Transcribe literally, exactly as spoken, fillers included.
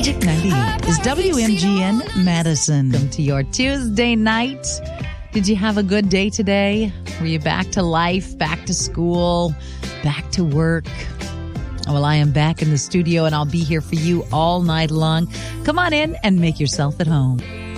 Magic ninety-eight is W M G N Madison. Welcome to your Tuesday night. Did you have a good day today? Were you back to life, back to school, back to work? Well, I am back in the studio, and I'll be here for you all night long. Come on in and make yourself at home.